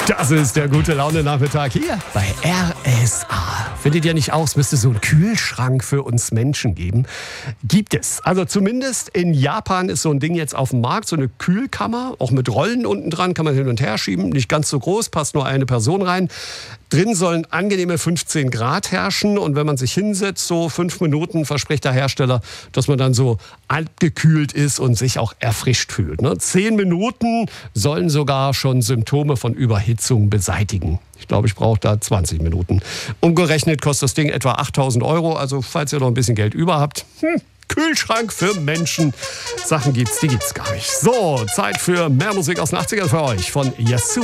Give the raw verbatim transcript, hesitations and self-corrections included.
Das ist der gute Laune-Nachmittag hier bei R S A. Findet ihr nicht auch, es müsste so einen Kühlschrank für uns Menschen geben? Gibt es. Also zumindest in Japan ist so ein Ding jetzt auf dem Markt, so eine Kühlkammer, auch mit Rollen unten dran, kann man hin und her schieben, nicht ganz so groß, passt nur eine Person rein. Drin sollen angenehme fünfzehn Grad herrschen und wenn man sich hinsetzt, so fünf Minuten, verspricht der Hersteller, dass man dann so abgekühlt ist und sich auch erfrischt fühlt. Ne? Zehn Minuten sollen sogar schon Symptome von Überhitzung beseitigen. Ich glaube, ich brauche da zwanzig Minuten. Umgerechnet kostet das Ding etwa achttausend Euro, also falls ihr noch ein bisschen Geld über habt, hm, Kühlschrank für Menschen. Sachen gibt's, die gibt's gar nicht. So, Zeit für mehr Musik aus den achtzigern für euch von Yasu.